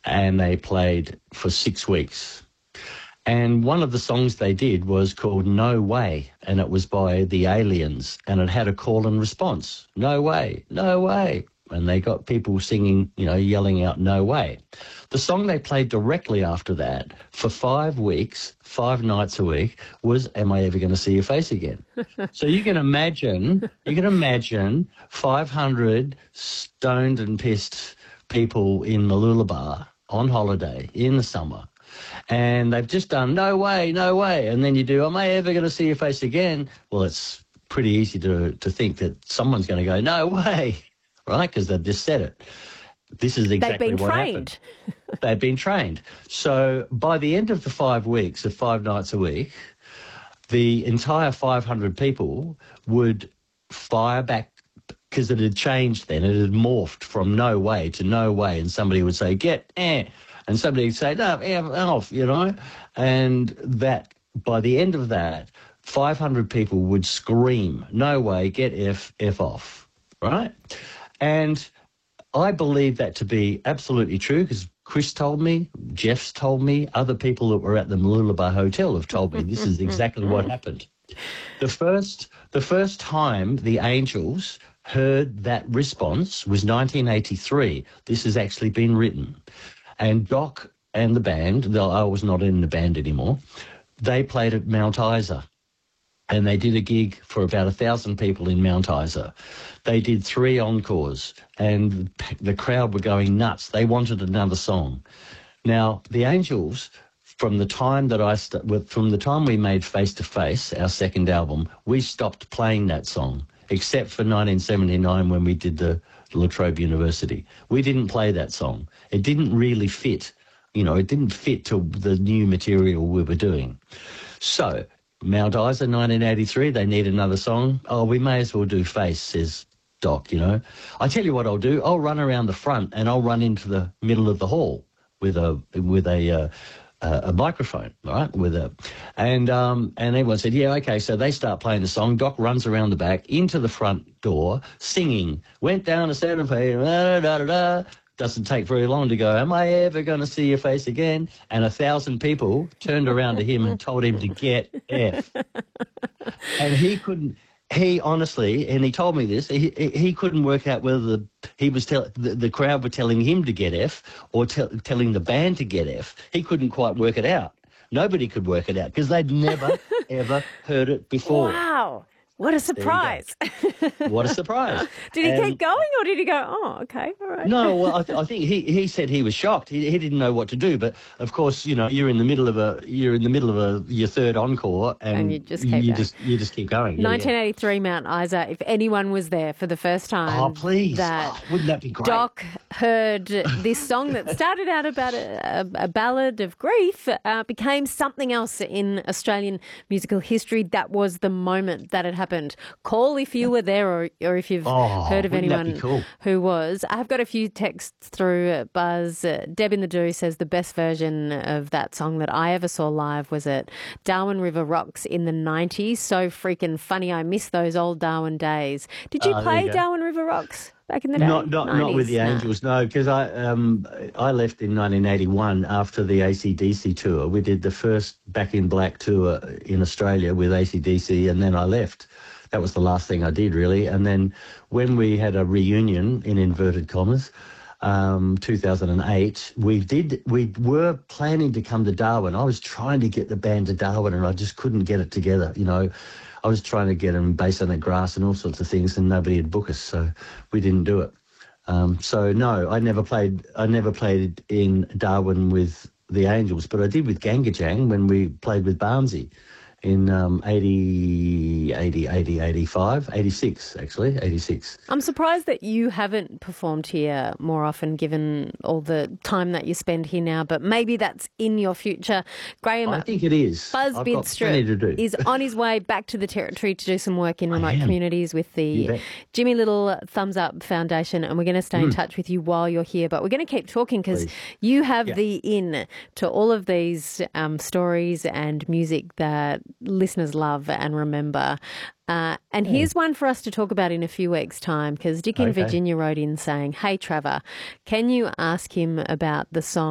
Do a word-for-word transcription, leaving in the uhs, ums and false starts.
and they played for six weeks. And one of the songs they did was called No Way, and it was by the Aliens, and it had a call and response. No way, no way. And they got people singing, you know, yelling out, no way. The song they played directly after that for five weeks, five nights a week, was Am I Ever Going to See Your Face Again? So you can imagine, you can imagine five hundred stoned and pissed people in Mooloolaba on holiday in the summer. And they've just done, no way, no way. And then you do, am I ever going to see your face again? Well, it's pretty easy to, to think that someone's going to go, no way, right? Because they've just said it. This is exactly They've been what trained. happened. They've been trained. So by the end of the five weeks of five nights a week, the entire five hundred people would fire back, because it had changed then. It had morphed from no way to no way. And somebody would say, get, eh. And somebody would say, no, F off, you know. And that, by the end of that, five hundred people would scream, no way, get F, F off, right? And I believe that to be absolutely true, because Chris told me, Jeff's told me, other people that were at the Mooloolaba Hotel have told me this is exactly what happened. The first, the first time the Angels heard that response was nineteen eighty-three. This has actually been written. And Doc and the band, though I was not in the band anymore, they played at Mount Isa. And they did a gig for about a thousand people in Mount Isa. They did three encores, and the crowd were going nuts. They wanted another song. Now, the Angels, from the time that I st- from the time we made Face to Face, our second album, we stopped playing that song, except for nineteen seventy-nine when we did the La Trobe University. We didn't play that song. It didn't really fit, you know, it didn't fit to the new material we were doing. So, Mount Isa, nineteen eighty-three, they need another song. Oh, we may as well do Face, says Doc, you know. I tell you what I'll do. I'll run around the front and I'll run into the middle of the hall with a with a uh, uh, a microphone, right? With a and um and everyone said, yeah, okay. So they start playing the song. Doc runs around the back into the front door, singing. Went down to Santa Fe. Da, da, da, da. Doesn't take very long to go, am I ever going to see your face again? And a thousand people turned around to him and told him to get F. And he couldn't, he honestly, and he told me this, he he couldn't work out whether the, he was tell, the, the crowd were telling him to get F or te- telling the band to get F. He couldn't quite work it out. Nobody could work it out because they'd never, ever heard it before. Wow. What a surprise. What a surprise. Did he and, keep going or did he go, oh, okay, all right? No, well, I, th- I think he, he said he was shocked. He, he didn't know what to do. But, of course, you know, you're in the middle of a you're in the middle of a your third encore and, and you just keep you going. just you just keep going. Yeah, nineteen eighty-three, yeah. Mount Isa, if anyone was there for the first time. Oh, please. That oh, wouldn't that be great? Doc heard this song that started out about a, a, a ballad of grief, uh, became something else in Australian musical history. That was the moment that it happened. Call if you were there or, or if you've oh, heard of anyone cool? who was. I've got a few texts through, uh, Buzz. Uh, Deb in the Do says the best version of that song that I ever saw live was at Darwin River Rocks in the nineties. So freaking funny. I miss those old Darwin days. Did you uh, play you Darwin River Rocks back in the day? Not not, not with the Angels, no, because no, I um I left in nineteen eighty-one after the A C D C tour. We did the first Back in Black tour in Australia with A C D C, and then I left. That was the last thing I did, really. And then when we had a reunion, in inverted commas, um, two thousand eight, we did. We were planning to come to Darwin. I was trying to get the band to Darwin, and I just couldn't get it together. You know, I was trying to get them based on the grass and all sorts of things, and nobody had booked us, so we didn't do it. Um, so no, I never played. I never played in Darwin with the Angels, but I did with Gangajang when we played with Barmsey. In um, eighty, eighty, eighty, eighty-five, eighty-six, actually, eighty-six. I'm surprised that you haven't performed here more often, given all the time that you spend here now, but maybe that's in your future. Graham, I think it is. Buzz I've got Bidstrup plenty to do. is on his way back to the Territory to do some work in remote communities with the Jimmy Little Thumbs Up Foundation, and we're going to stay mm. in touch with you while you're here, but we're going to keep talking because you have yeah. the in to all of these um, stories and music that listeners love and remember. Uh, and yeah. here's one for us to talk about in a few weeks' time, because Dick in okay. Virginia wrote in saying, hey, Trevor, can you ask him about the song